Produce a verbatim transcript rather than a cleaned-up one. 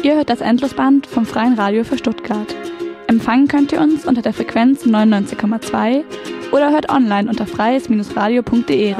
Ihr hört das Endlosband vom Freien Radio für Stuttgart. Empfangen könnt ihr uns unter der Frequenz neunundneunzig Komma zwei oder hört online unter freies Bindestrich radio punkt de